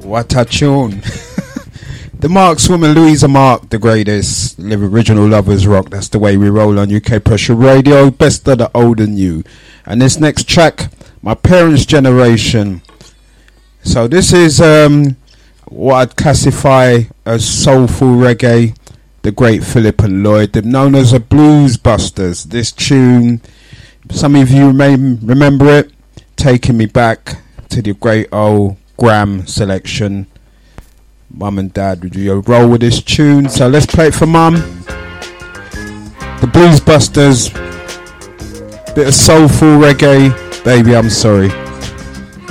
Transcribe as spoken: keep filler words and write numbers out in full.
What a tune. The Marks woman, Louisa Mark, the greatest. Live original lovers rock. That's the way we roll on U K Pressure Radio. Best of the old and new. And this next track, my parents' generation. So this is um, what I'd classify as soulful reggae. The great Philip and Lloyd. They're known as the Blues Busters. This tune, some of you may remember it, taking me back to the great old Graham selection. Mum and Dad, would you roll with this tune? So let's play it for Mum. The Blues Busters, bit of soulful reggae. Baby, I'm sorry.